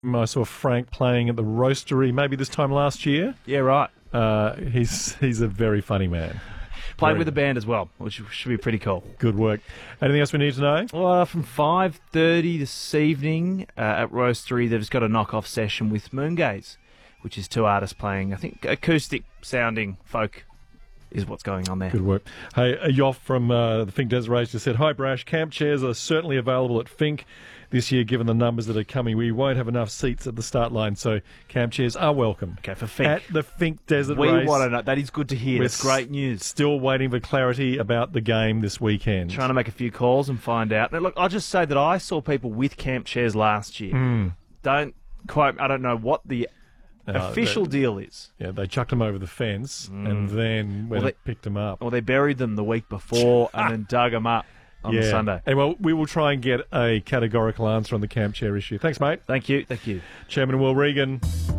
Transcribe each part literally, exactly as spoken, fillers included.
I saw Frank playing at the Roastery maybe this time last year. Yeah, right. Uh, he's he's a very funny man. Played Very with the band as well, which should be pretty cool. Good work. Anything else we need to know? Well, from five thirty this evening uh, at Roastery, they've just got a knock-off session with Moongaze, which is two artists playing, I think, acoustic-sounding folk is what's going on there. Good work. Hey, a Yoff from uh, the Fink Desert Race just said, "Hi, Brash. Camp chairs are certainly available at Fink this year, given the numbers that are coming. We won't have enough seats at the start line, so camp chairs are welcome." Okay, for Fink. At the Fink Desert we Race. want to know. That is good to hear. We're That's great news. Still waiting for clarity about the game this weekend. Trying to make a few calls and find out. Now, look, I'll just say that I saw people with camp chairs last year. Mm. Don't quite. I don't know what the Uh, official they, deal is. Yeah, they chucked them over the fence Mm. and then went Well, they- and picked them up. Or they buried them the week before and then dug them up on yeah. the Sunday. And well, we will try and get a categorical answer on the camp chair issue. Thanks, mate. Thank you. Thank you. Chairman Will Regan.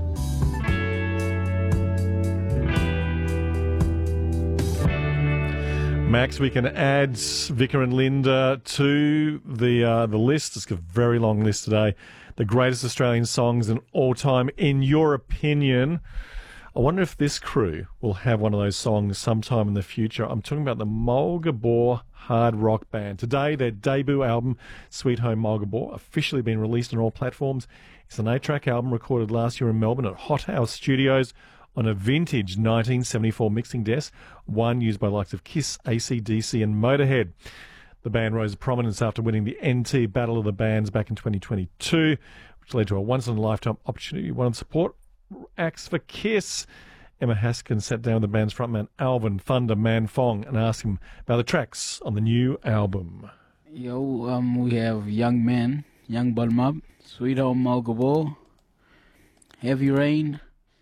Max, we can add Vicar and Linda to the uh, the list. It's a very long list today. The greatest Australian songs in all time, in your opinion. I wonder if this crew will have one of those songs sometime in the future. I'm talking about the Mulgabore Hard Rock Band. Today, their debut album, Sweet Home Mulgabore, officially been released on all platforms. It's an eight-track album recorded last year in Melbourne at Hot House Studios on a vintage nineteen seventy-four mixing desk, one used by the likes of Kiss, A C D C and Motorhead. The band rose to prominence after winning the N T Battle of the Bands back in twenty twenty-two, which led to a once-in-a-lifetime opportunity to win support acts for Kiss. Emma Haskin sat down with the band's frontman Alvin Thunder Man Fong and asked him about the tracks on the new album. Yo, um, we have Young Man, Young Balmab, Sweet Home Mulgabore, Heavy Rain,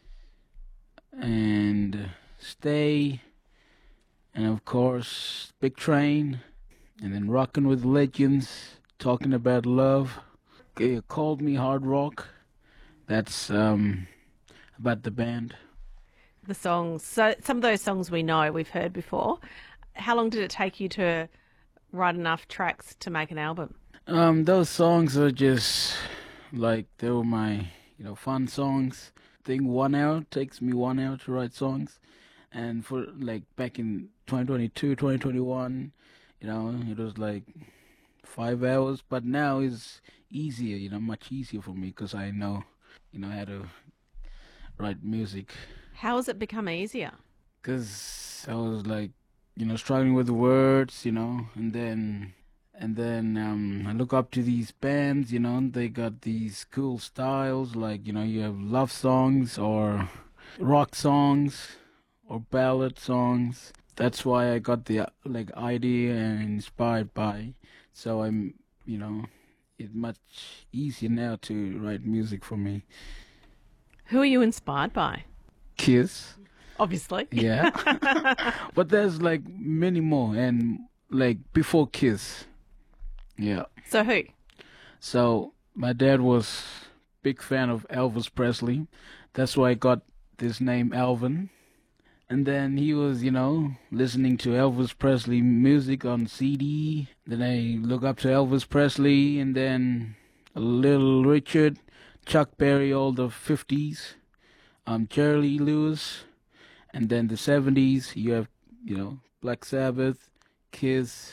and Stay, and of course Big Train, and then Rockin' with Legends, Talking About Love. Okay, Called Me Hard Rock. That's um about the band. The songs. So some of those songs we know, we've heard before. How long did it take you to write enough tracks to make an album? Um, those songs are just like, they were my, you know, fun songs. I think one hour takes me one hour to write songs. And for like back in twenty twenty-two, twenty twenty-one, you know, it was like five hours. But now it's easier, you know, much easier for me because I know, you know, how to write music. How has it become easier? Because I was like, you know, struggling with the words, you know, and then and then um, I look up to these bands, you know, they got these cool styles, like, you know, you have love songs or rock songs or ballad songs. That's why I got the like idea and inspired by. So I'm, you know, it's much easier now to write music for me. Who are you inspired by? Kiss. Obviously. Yeah. But there's like many more, and like before Kiss. Yeah. So who? So my dad was big fan of Elvis Presley. That's why I got this name Alvin. And then he was, you know, listening to Elvis Presley music on C D. Then I look up to Elvis Presley, and then Little Richard, Chuck Berry, all the fifties, um, Jerry Lee Lewis, and then the seventies, you have, you know, Black Sabbath, Kiss,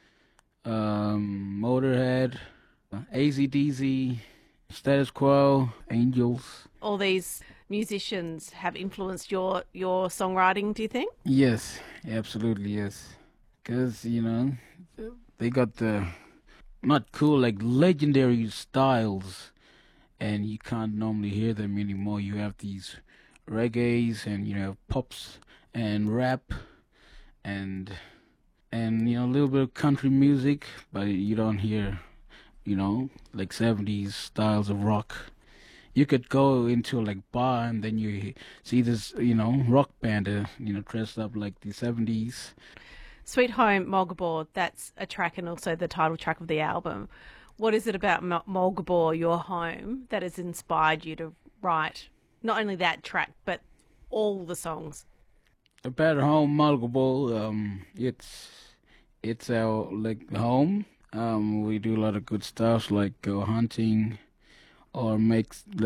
um, Motorhead, A C D C, Status Quo, Angels. All these musicians have influenced your, your songwriting, do you think? Yes, absolutely, yes. Because, you know, they got the, not cool, like legendary styles, and you can't normally hear them anymore. You have these reggaes and, you know, pops and rap and, and you know, a little bit of country music, but you don't hear, you know, like seventies styles of rock. You could go into like bar and then you see this, you know, rock band, uh, you know, dressed up like the seventies. Sweet Home Mulgabore, that's a track and also the title track of the album. What is it about Mulgabore, your home, that has inspired you to write not only that track, but all the songs? About home, Mulgabore, um, it's it's our like home. Um, we do a lot of good stuff like go hunting, or make